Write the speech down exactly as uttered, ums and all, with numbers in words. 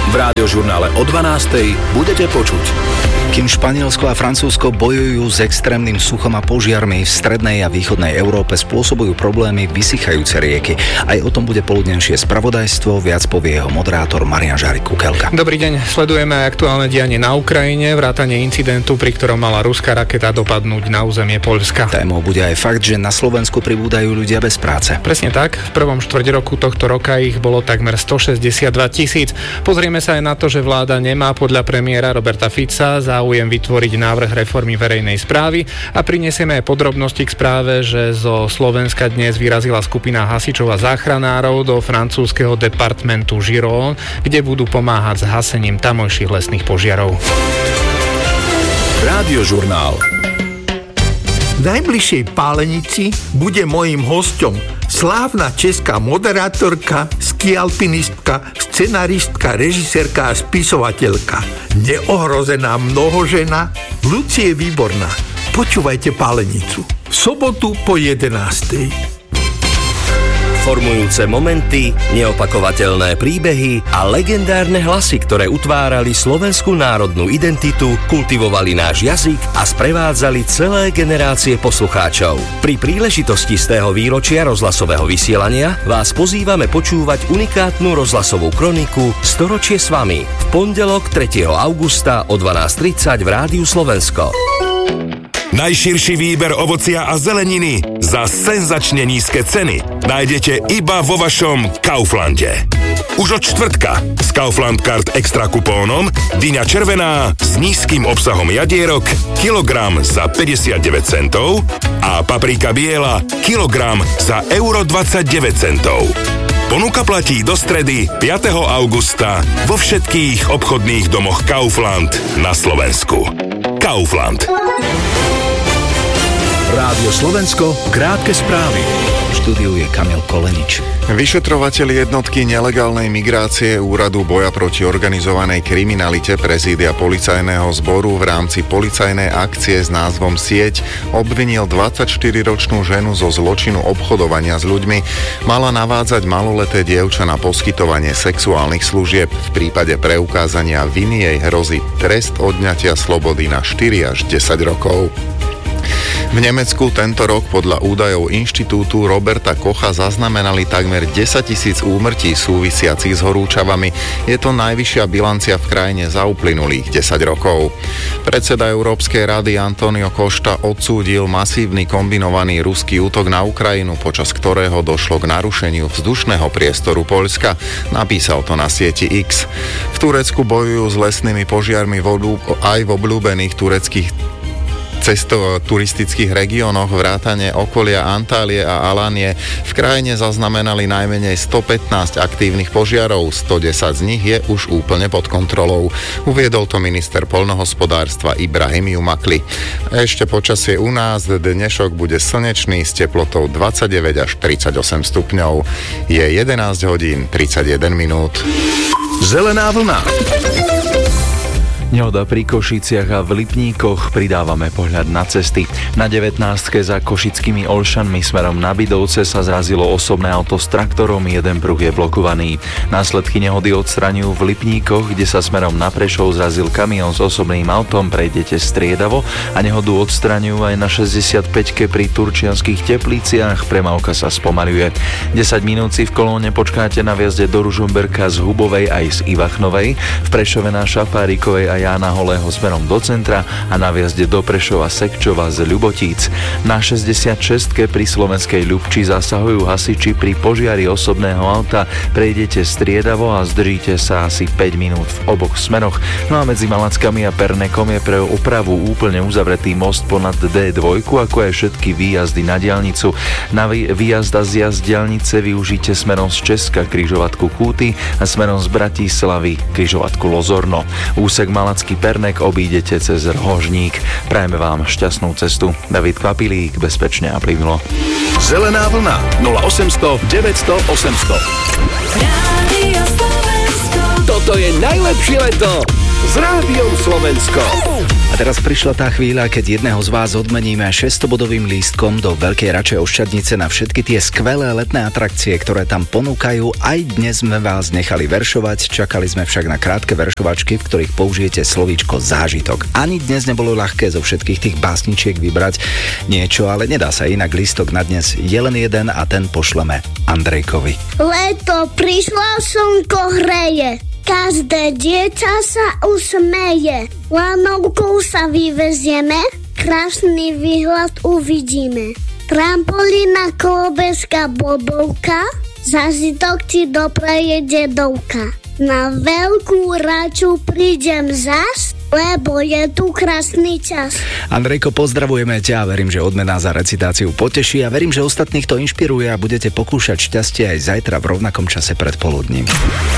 V Rádiožurnále o dvanástej budete počuť. Kým Španielsko a Francúzsko bojujú s extrémnym suchom a požiarmi, v strednej a východnej Európe spôsobujú problémy vysychajúce rieky. Aj o tom bude poludnejšie spravodajstvo, viac povie jeho moderátor Marián Žárik Kukelka. Dobrý deň, sledujeme aktuálne dianie na Ukrajine, vrátane incidentu, pri ktorom mala ruská raketa dopadnúť na územie Poľska. Témou bude aj fakt, že na Slovensku pribúdajú ľudia bez práce. Presne tak, v prvom štvrťroku tohto roka ich bolo takmer stošesťdesiatdva tisíc. Pozrieme sa aj na to, že vláda nemá podľa premiéra Roberta Fica záujem vytvoriť návrh reformy verejnej správy a prinesieme aj podrobnosti k správe, že zo Slovenska dnes vyrazila skupina hasičov a záchranárov do francúzskeho departmentu Gironde, kde budú pomáhať s hasením tamojších lesných požiarov. Rádiožurnál. V najbližšej Pálenici bude mojím hosťom slávna česká moderátorka, skialpinistka, scenaristka, režisérka a spisovateľka, neohrozená mnohožena Lucie Výborná. Počúvajte Pálenicu v sobotu po jedenástej. Formujúce momenty, neopakovateľné príbehy a legendárne hlasy, ktoré utvárali slovenskú národnú identitu, kultivovali náš jazyk a sprevádzali celé generácie poslucháčov. Pri príležitosti stého výročia rozhlasového vysielania vás pozývame počúvať unikátnu rozhlasovú kroniku Storočie s vami v pondelok tretieho augusta o dvanásť tridsať v Rádiu Slovensko. Najširší výber ovocia a zeleniny za senzačne nízke ceny nájdete iba vo vašom Kauflande. Už od štvrtka s Kaufland Card Extra kupónom dyňa červená s nízkym obsahom jadierok kilogram za päťdesiatdeväť centov a paprika biela kilogram za euro dvadsaťdeväť centov. Ponuka platí do stredy piateho augusta vo všetkých obchodných domoch Kaufland na Slovensku. Kaufland. Rádio Slovensko, krátke správy. V štúdiu je Kamil Kolenič. Vyšetrovateľ jednotky nelegálnej migrácie Úradu boja proti organizovanej kriminalite Prezídia policajného zboru v rámci policajnej akcie s názvom Sieť obvinil dvadsaťštyriročnú ženu zo zločinu obchodovania s ľuďmi. Mala navádzať maloleté dievča na poskytovanie sexuálnych služieb. V prípade preukázania viny jej hrozí trest odňatia slobody na štyri až desať rokov. V Nemecku tento rok podľa údajov inštitútu Roberta Kocha zaznamenali takmer desaťtisíc úmrtí súvisiacich s horúčavami. Je to najvyššia bilancia v krajine za uplynulých desať rokov. Predseda Európskej rady Antonio Costa odsúdil masívny kombinovaný ruský útok na Ukrajinu, počas ktorého došlo k narušeniu vzdušného priestoru Poľska. Napísal to na sieti X. V Turecku bojujú s lesnými požiarmi aj v obľúbených tureckých cesto turistických regiónoch vrátane okolia Antálie a Alanie. V krajine zaznamenali najmenej stopätnásť aktívnych požiarov, stodesať z nich je už úplne pod kontrolou. Uviedol to minister poľnohospodárstva Ibrahim Jumakli. Ešte počasie u nás, dnešok bude slnečný s teplotou dvadsaťdeväť až tridsaťosem stupňov. Je jedenásť hodín tridsaťjeden minút. Zelená vlna. Nehoda pri Košiciach a v Lipníkoch, pridávame pohľad na cesty. Na devätnástke za Košickými Olšanmi smerom na Bidovce sa zrazilo osobné auto s traktorom, jeden pruh je blokovaný. Následky nehody odstraňujú v Lipníkoch, kde sa smerom na Prešov zrazil kamión s osobným autom, prejdete striedavo, a nehodu odstraňujú aj na šesťdesiatpäťke pri Turčianskych Tepliciach, premávka sa spomaľuje. desať minút si v kolóne počkáte na viazde do Ružomberka z Hubovej aj z Ivachnovej, v Prešove na Šafárikovej a Jána Holého smerom do centra a na viazde do Prešova Sekčova z Ľubotíc. Na šesťdesiatšestke pri Slovenskej Ľubči zasahujú hasiči pri požiari osobného auta, prejdete striedavo a zdržíte sa asi päť minút v oboch smeroch. No a medzi Malackami a Pernekom je pre opravu úplne uzavretý most ponad dé dva, ako aj všetky výjazdy na diaľnicu. Na výjazd a zjazd diaľnice využite smerom z Česka križovatku Kúty a smerom z Bratislavy križovatku Lozorno. Úsek Malacký Pernek obídete cez Rožník. Prajeme vám šťastnú cestu. David Kvapilík, bezpečne a plynulo. Zelená vlna nula osemsto deväťsto osemsto. Rádio Slovensko. Toto je najlepšie leto s Rádiom Slovensko. Teraz prišla tá chvíľa, keď jedného z vás odmeníme šesťstobodovým lístkom do Veľkej Račej Oščadnice na všetky tie skvelé letné atrakcie, ktoré tam ponúkajú. Aj dnes sme vás nechali veršovať, čakali sme však na krátke veršovačky, v ktorých použijete slovíčko zážitok. Ani dnes nebolo ľahké zo všetkých tých básničiek vybrať niečo, ale nedá sa inak. Lístok na dnes je len jeden a ten pošleme Andrejkovi. Leto prišlo, slnko hreje. Každé dieťa sa usmeje, lanovkou sa vyvezieme, krásny výhľad uvidíme. Trampolína, klobeska, bobovka, zážitok ti dopraje dedovka. Na Veľkú Raču prídem zas, lebo je tu krásny čas. Andrejko, pozdravujeme ťa a verím, že odmena za recitáciu poteší a verím, že ostatných to inšpiruje a budete pokúšať šťastie aj zajtra v rovnakom čase predpoludním.